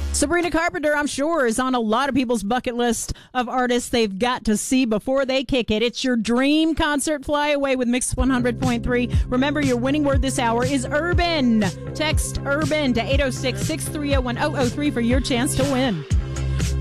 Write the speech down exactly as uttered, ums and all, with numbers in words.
Sabrina Carpenter, I'm sure, is on a lot of people's bucket list of artists they've got to see before they kick it. It's your dream concert. Fly away with Mix one hundred point three. Remember, your winning word this hour is urban. Text urban to eight oh six, six three oh, one oh oh three for your chance to win.